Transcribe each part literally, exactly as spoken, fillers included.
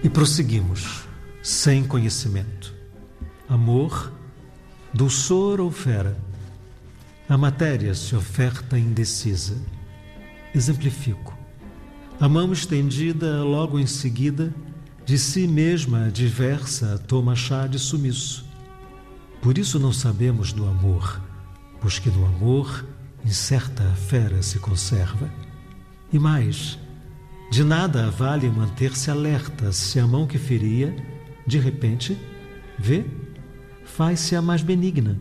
E prosseguimos, sem conhecimento. Amor, dulçor ou fera? A matéria se oferta indecisa. Exemplifico. A mão estendida, logo em seguida, de si mesma diversa, toma chá de sumiço. Por isso não sabemos do amor, pois que do amor incerta a fera se conserva. E mais, de nada vale manter-se alerta se a mão que feria, de repente, vê, faz-se a mais benigna.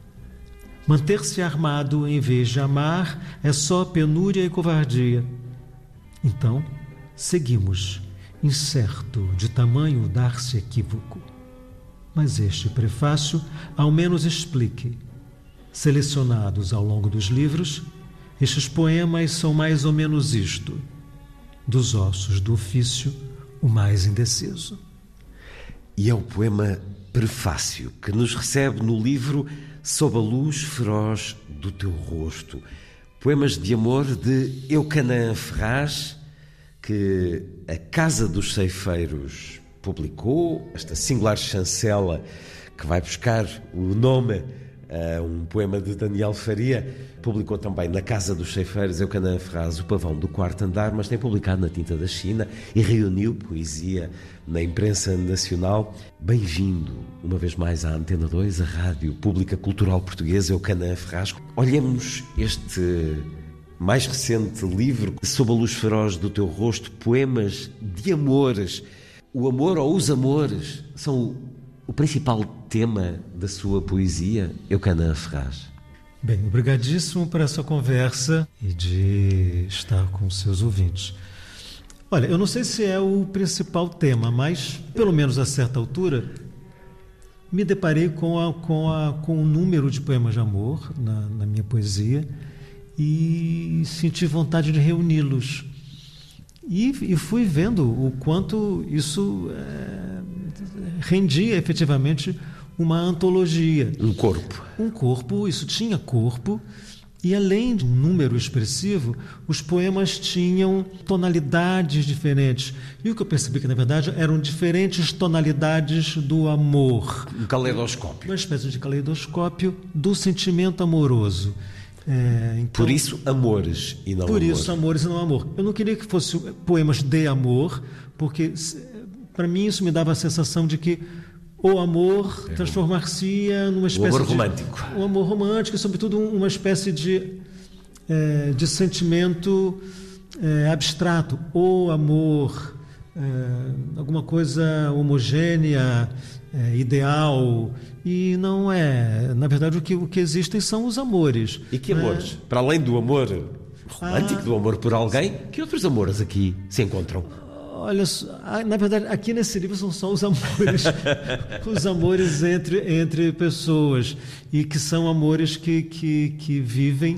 Manter-se armado em vez de amar é só penúria e covardia. Então, seguimos, incerto de tamanho dar-se equívoco. Mas este prefácio ao menos explique. Selecionados ao longo dos livros, estes poemas são mais ou menos isto: dos ossos do ofício, o mais indeciso. E é o poema Prefácio que nos recebe no livro Sob a Luz Feroz do Teu Rosto. Poemas de amor de Eucanã Ferraz, que a Casa dos Ceifeiros publicou, esta singular chancela que vai buscar o nome a um poema de Daniel Faria. Publicou também na Casa dos Ceifeiros, Eucanã Ferraz, O Pavão do Quarto Andar, mas tem publicado na Tinta da China e reuniu poesia na imprensa nacional. Bem-vindo, uma vez mais, à Antena dois, a Rádio Pública Cultural Portuguesa, Eucanã Ferraz. Olhemos este mais recente livro, Sob a Luz Feroz do Teu Rosto, poemas de amores. O amor ou os amores são o, o principal tema da sua poesia, Eucanã Ferraz. Bem, obrigadíssimo por essa conversa e de estar com os seus ouvintes. Olha, eu não sei se é o principal tema, mas, pelo menos a certa altura, me deparei com, a, com, a, com o número de poemas de amor na, na minha poesia e senti vontade de reuni-los. E, e fui vendo o quanto isso é, rendia efetivamente uma antologia. Um corpo. Um corpo, isso tinha corpo, e além de um número expressivo, os poemas tinham tonalidades diferentes. E o que eu percebi que, na verdade, eram diferentes tonalidades do amor. Um caleidoscópio. Uma espécie de caleidoscópio do sentimento amoroso. É, então, por isso, amores e não por amor. Por isso, amores e não amor. Eu não queria que fossem poemas de amor, porque, para mim, isso me dava a sensação de que o amor é transformar-se-ia numa espécie o amor de... romântico. O amor romântico e, sobretudo, uma espécie de, é, de sentimento é, abstrato. O amor, é, alguma coisa homogênea, é, ideal. E não é. Na verdade, o que, o que existem são os amores. E que amores? É... Para além do amor romântico, ah, do amor por alguém, que outros amores aqui se encontram? Olha, na verdade, aqui nesse livro são só os amores, os amores entre, entre pessoas, e que são amores que, que, que vivem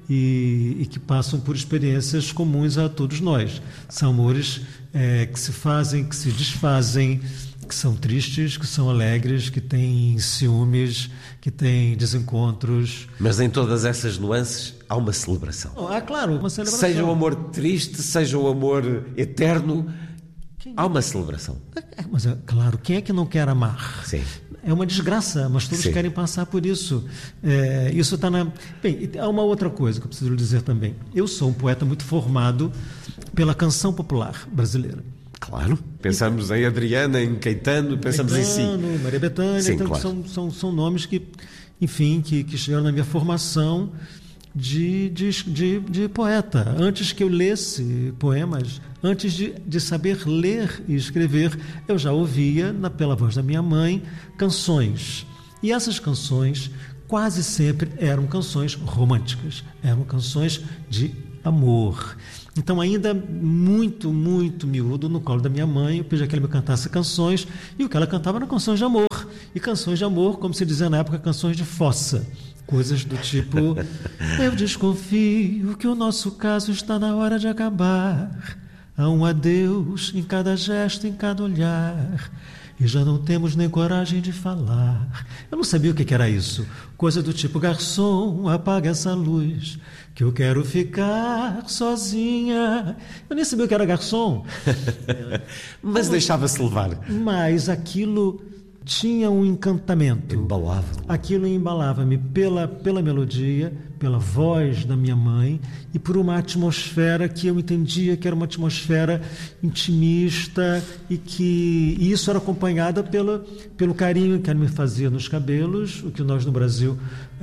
e, e que passam por experiências comuns a todos nós. São amores é, que se fazem, que se desfazem, que são tristes, que são alegres, que têm ciúmes, que têm desencontros. Mas em todas essas nuances há uma celebração. Ah, claro, uma celebração. Seja o amor triste, seja o amor eterno, quem... há uma celebração. É, mas, é, claro, quem é que não quer amar? Sim. É uma desgraça, mas todos Sim. querem passar por isso. É, isso está na... Bem, há uma outra coisa que eu preciso lhe dizer também. Eu sou um poeta muito formado pela canção popular brasileira. Claro, pensamos em Adriana, em Caetano, pensamos Caetano, em si. Maria Bethânia, Sim, então claro. são, são, são nomes que, enfim, que, que chegaram na minha formação de, de, de, de poeta. Antes que eu lesse poemas, antes de, de saber ler e escrever, eu já ouvia, na, pela voz da minha mãe, canções. E essas canções quase sempre eram canções românticas, eram canções de amor. Então, ainda muito, muito miúdo, no colo da minha mãe, eu pedi que ela me cantasse canções, e o que ela cantava eram canções de amor. E canções de amor, como se dizia na época, canções de fossa. Coisas do tipo: eu desconfio que o nosso caso está na hora de acabar. Há um adeus em cada gesto, em cada olhar, e já não temos nem coragem de falar. Eu não sabia o que era isso. Coisa do tipo: garçom, apaga essa luz, que eu quero ficar sozinha. Eu nem sabia o que era garçom. Mas deixava-se levar. Mas aquilo tinha um encantamento. Embalava. Aquilo embalava-me pela, pela melodia, pela voz da minha mãe e por uma atmosfera que eu entendia que era uma atmosfera intimista e que e isso era acompanhada pela, pelo carinho que ela me fazia nos cabelos, o que nós no Brasil,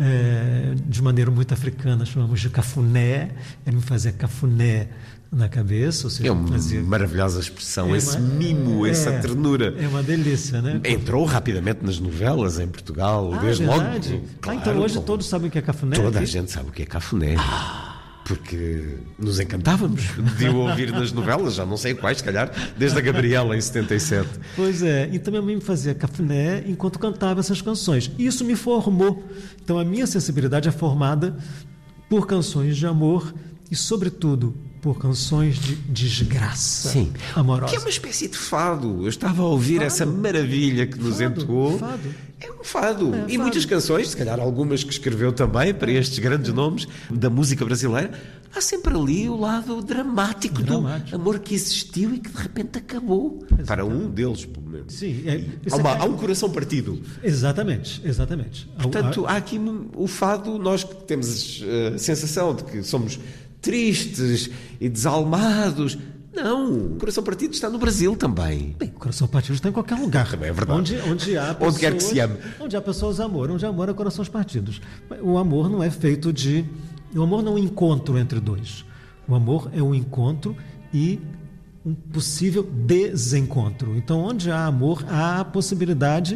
é, de maneira muito africana, chamamos de cafuné. Ela me fazia cafuné na cabeça, ou seja, é uma fazia... maravilhosa expressão, é esse uma... mimo, é, essa ternura. É uma delícia, né? Entrou rapidamente nas novelas em Portugal, ah, desde verdade? logo. Claro, ah, então hoje como... todos sabem o que é cafuné? Toda aqui? a gente sabe o que é cafuné. Ah. Porque nos encantávamos de o ouvir nas novelas, já não sei quais, se calhar, desde a Gabriela em setenta e sete. Pois é, então minha mãe me fazia cafuné enquanto cantava essas canções. Isso me formou. Então a minha sensibilidade é formada por canções de amor e, sobretudo, por canções de desgraça. Sim. Amorosa. Que é uma espécie de fado. Eu estava a ouvir fado. essa maravilha que nos fado, entoou. Fado. É um fado. É, e fado. muitas canções, se calhar algumas que escreveu também para estes grandes nomes da música brasileira, há sempre ali o lado dramático, dramático. do amor que existiu e que de repente acabou. Exatamente. Para um deles, pelo menos. Sim. É, há, uma, é... há um coração partido. Exatamente, exatamente. Portanto, há aqui o fado, nós que temos a sensação de que somos tristes e desalmados. Não, o coração partido está no Brasil também. Bem, o coração partido está em qualquer lugar. Também é verdade. Onde, onde há pessoas, onde quer que se ame. Onde há pessoas amor, onde há amor há corações partidos. O amor não é feito de... O amor não é um encontro entre dois. O amor é um encontro e um possível desencontro. Então, onde há amor, há a possibilidade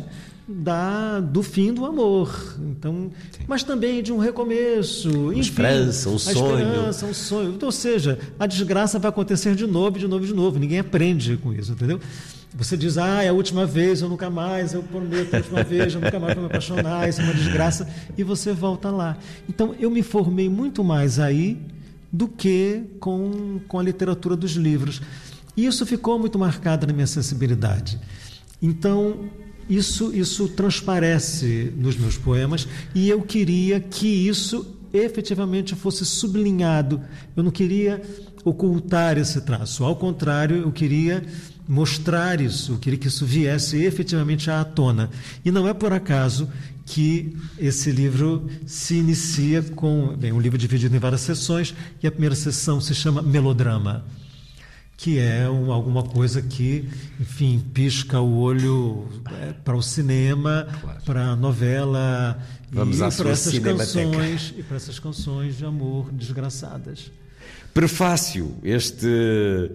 da, do fim do amor. Então, mas também de um recomeço. Uma enfim, esperança, um sonho. Esperança, um sonho. Então, ou seja, a desgraça vai acontecer de novo, de novo, de novo. Ninguém aprende com isso, entendeu? Você diz: ah, é a última vez, eu nunca mais, eu prometo, é a última vez, eu nunca mais vou me apaixonar, isso é uma desgraça. E você volta lá. Então, eu me formei muito mais aí do que com, com a literatura dos livros. E isso ficou muito marcado na minha sensibilidade. Então, isso, isso transparece nos meus poemas e eu queria que isso efetivamente fosse sublinhado. Eu não queria ocultar esse traço. Ao contrário, eu queria mostrar isso, eu queria que isso viesse efetivamente à tona. E não é por acaso que esse livro se inicia com... Bem, um livro dividido em várias sessões e a primeira sessão se chama Melodrama, que é um, alguma coisa que, enfim, pisca o olho é, para o cinema, claro, para a novela. Vamos e para essas canções e para essas canções de amor desgraçadas. Prefácio, este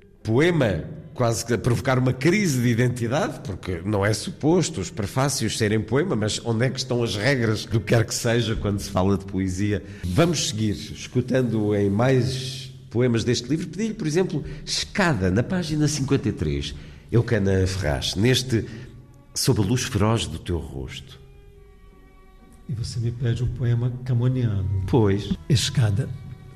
poema quase a provocar uma crise de identidade, porque não é suposto os prefácios serem poema, mas onde é que estão as regras do que quer que seja quando se fala de poesia? Vamos seguir escutando em mais poemas deste livro. Pedi-lhe, por exemplo, Escada, na página cinquenta e três, Eucana Ferraz, neste Sob a luz feroz do teu rosto. E você me pede um poema camoniano. Pois. Escada.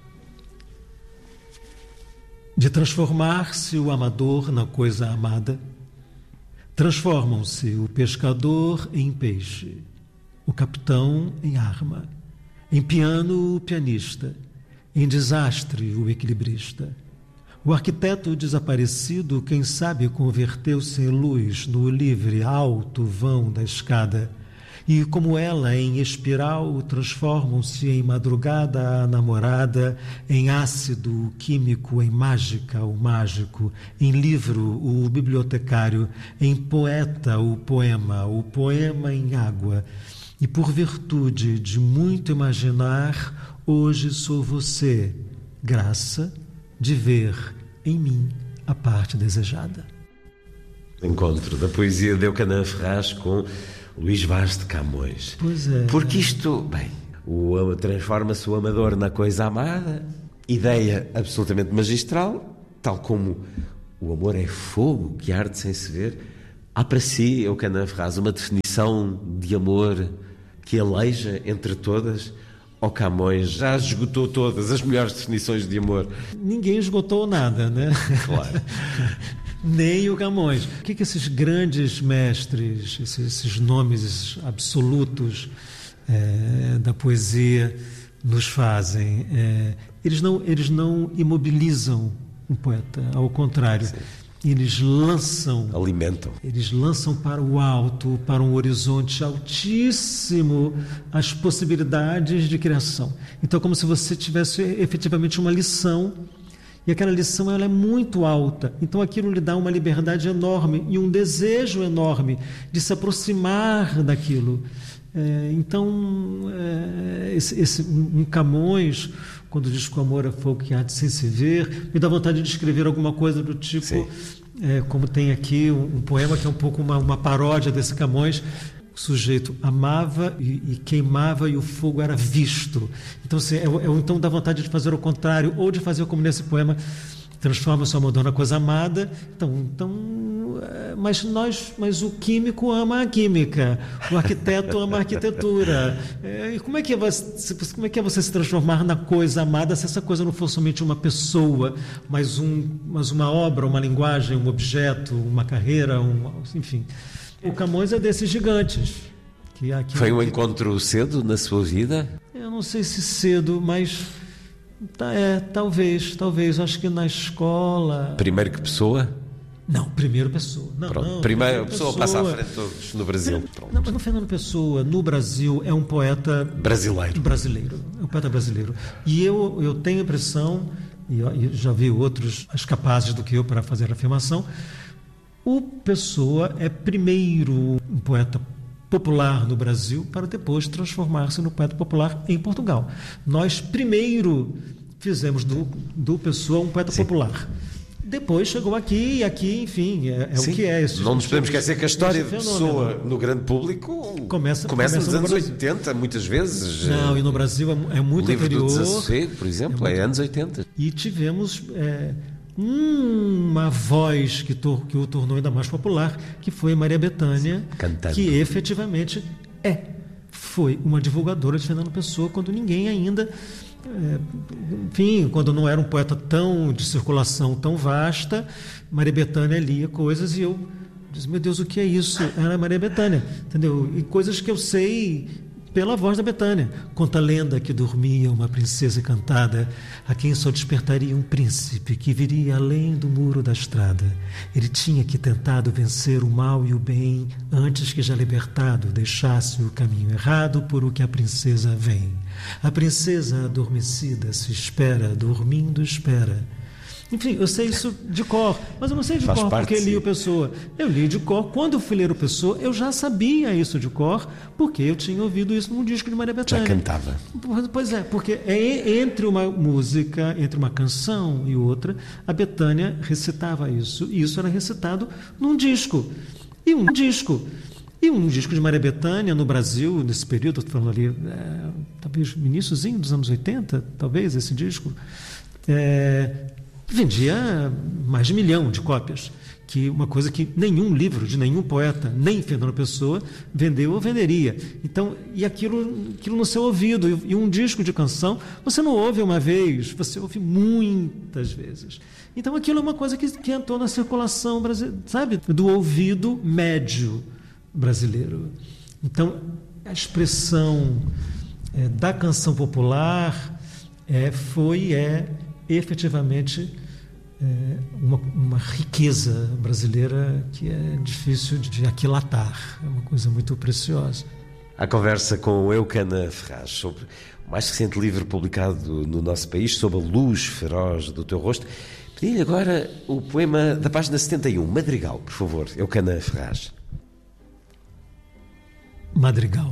De transformar-se o amador na coisa amada, transformam-se o pescador em peixe, o capitão em arma, em piano o pianista, em desastre o equilibrista. O arquiteto desaparecido, quem sabe, converteu-se em luz no livre alto vão da escada, e como ela em espiral transformam-se em madrugada a namorada, em ácido o químico, em mágica o mágico, em livro o bibliotecário, em poeta o poema, o poema em água. E por virtude de muito imaginar, hoje sou você, graça de ver em mim a parte desejada. Encontro da poesia de Eucana Ferraz com Luís Vaz de Camões. Pois é. Porque isto, bem, o, transforma-se o amador na coisa amada, ideia absolutamente magistral, tal como o amor é fogo que arde sem se ver. Há para si, Eucana Ferraz, uma definição de amor que aleija entre todas, ou Camões já esgotou todas as melhores definições de amor? Ninguém esgotou nada, né? Claro. Nem o Camões. O que, que esses grandes mestres, esses, esses nomes absolutos é, da poesia nos fazem? É, eles, não, eles não imobilizam um poeta, ao contrário. Sim. Eles lançam, alimentam. Eles lançam para o alto, para um horizonte altíssimo, as possibilidades de criação. Então, como se você tivesse efetivamente uma lição, e aquela lição ela é muito alta. Então, aquilo lhe dá uma liberdade enorme e um desejo enorme de se aproximar daquilo. É, então, é, esse, esse, um Camões, quando diz que o amor é fogo que há de sem se ver, me dá vontade de escrever alguma coisa do tipo, é, como tem aqui um, um poema que é um pouco uma, uma paródia desse Camões. O sujeito amava e, e queimava e o fogo era visto. Então, assim, é, é, então dá vontade de fazer o contrário, ou de fazer como nesse poema, transforma sua amor numa coisa amada. Então, então, mas nós, mas o químico ama a química, o arquiteto ama a arquitetura. E como é que é você, como é que é você se transformar na coisa amada se essa coisa não for somente uma pessoa, mas um, mas uma obra, uma linguagem, um objeto, uma carreira, um, enfim. O Camões é desses gigantes. Que aqui, Foi um que, encontro cedo na sua vida? Eu não sei se cedo, mas é, talvez, talvez. Acho que na escola. Primeiro que pessoa? Não, primeiro pessoa. Não, Pronto, não, primeira pessoa, pessoa passa à frente de todos no Brasil. Pronto. Não, mas o Fernando Pessoa, no Brasil, é um poeta brasileiro. Brasileiro. É um poeta brasileiro. E eu, eu tenho a impressão, e eu já vi outros mais capazes do que eu para fazer a afirmação, o Pessoa é primeiro um poeta popular no Brasil para depois transformar-se no poeta popular em Portugal. Nós primeiro fizemos do, do Pessoa um poeta Sim. popular. Depois chegou aqui e aqui, enfim, é, é o que é. Esse, não nos podemos esquecer que a história de fenômeno. Pessoa no grande público começa, começa, começa nos no anos Brasil. oitenta, muitas vezes. Não, e no Brasil é, é muito o livro anterior. do Desassossego, por exemplo, é, muito, é anos oitenta. E tivemos é, uma voz que, tor, que o tornou ainda mais popular, que foi Maria Bethânia, Cantando. Que efetivamente é, foi uma divulgadora de Fernando Pessoa quando ninguém ainda... É, enfim, quando não era um poeta tão de circulação tão vasta, Maria Bethânia lia coisas e eu disse, meu Deus, o que é isso? Era Maria Bethânia, entendeu? E coisas que eu sei pela voz da Bethânia. Conta a lenda que dormia uma princesa encantada, a quem só despertaria um príncipe que viria além do muro da estrada. Ele tinha que tentado vencer o mal e o bem antes que já libertado deixasse o caminho errado por o que a princesa vem. A princesa adormecida se espera, dormindo espera. Enfim, eu sei isso de cor, mas eu não sei de Faz cor parte, porque li o sim. Pessoa. Eu li de cor. Quando eu fui ler o Pessoa, eu já sabia isso de cor, porque eu tinha ouvido isso num disco de Maria Bethânia. Já cantava. Pois é, porque é entre uma música, entre uma canção e outra, a Bethânia recitava isso. E isso era recitado num disco. E um disco... E um disco de Maria Bethânia no Brasil, nesse período, estou falando ali, é, talvez iníciozinho dos anos oitenta, talvez, esse disco, é, vendia mais de um milhão de cópias, que uma coisa que nenhum livro de nenhum poeta, nem Fernando Pessoa, vendeu ou venderia. Então, e aquilo, aquilo no seu ouvido, e um disco de canção, você não ouve uma vez, você ouve muitas vezes. Então, aquilo é uma coisa que, que entrou na circulação brasileira, sabe, do ouvido médio brasileiro. Então, a expressão é, da canção popular é, foi e é efetivamente é, uma, uma riqueza brasileira que é difícil de, de aquilatar, é uma coisa muito preciosa. A conversa com Eucana Ferraz sobre o mais recente livro publicado no nosso país, Sob a Luz Feroz do Teu Rosto. Pedi-lhe agora o poema da página setenta e um, Madrigal, por favor, Eucana Ferraz. Madrigal.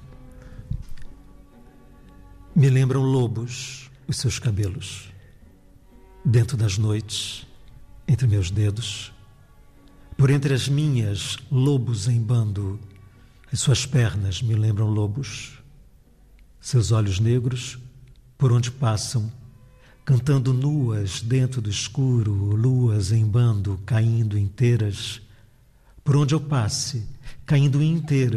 Me lembram lobos os seus cabelos, dentro das noites, entre meus dedos, por entre as minhas, lobos em bando, as suas pernas me lembram lobos, seus olhos negros, por onde passam, cantando nuas dentro do escuro, luas em bando, caindo inteiras, por onde eu passe, caindo inteiras,